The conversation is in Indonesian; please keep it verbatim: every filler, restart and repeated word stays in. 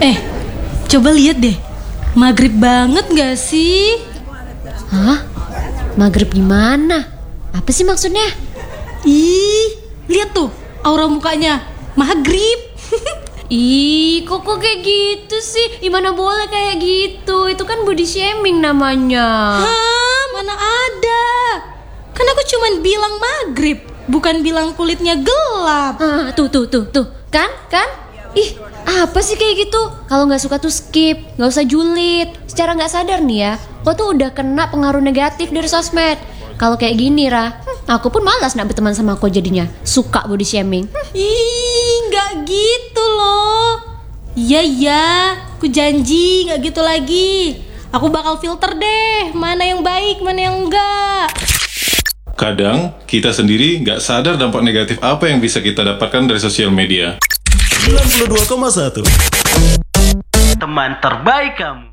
Eh, coba lihat deh. Maghrib banget gak sih? Hah? Maghrib gimana? Apa sih maksudnya? Ih, lihat tuh aura mukanya. Maghrib. Ih, kok kok kayak gitu sih? Gimana boleh kayak gitu? Itu kan body shaming namanya. Hah, mana ada? Kan aku cuman bilang maghrib, bukan bilang kulitnya gelap. Ah, tuh tuh tuh tuh, kan kan? Ih, apa sih kayak gitu? Kalau nggak suka tuh skip, nggak usah julid. Secara nggak sadar nih ya, kau tuh udah kena pengaruh negatif dari sosmed. Kalau kayak gini, Ra, hmm, aku pun malas nak berteman sama kau jadinya. Suka body shaming. Ih, nggak gitu loh. Iya iya, aku janji nggak gitu lagi. Aku bakal filter deh, mana yang baik, mana yang enggak. Kadang kita sendiri nggak sadar dampak negatif apa yang bisa kita dapatkan dari sosial media. sembilan puluh dua koma satu Teman terbaik kamu.